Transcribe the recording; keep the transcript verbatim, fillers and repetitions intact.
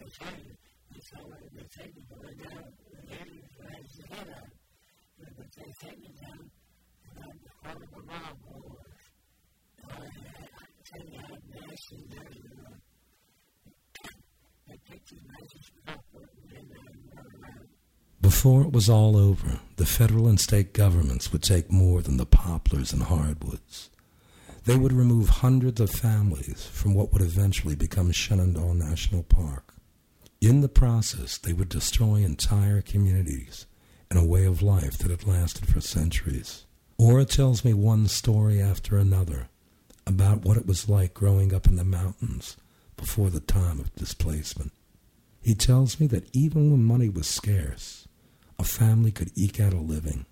say, you saw what they take me going down, the lady flies the head out. But they take me down, and I'm part of the mob wars. I tell you how nasty that is. I take the nicest copper and then I run around. Before it was all over, the federal and state governments would take more than the poplars and hardwoods. They would remove hundreds of families from what would eventually become Shenandoah National Park. In the process, they would destroy entire communities and a way of life that had lasted for centuries. Ora tells me one story after another about what it was like growing up in the mountains before the time of displacement. He tells me that even when money was scarce, a family could eke out a living.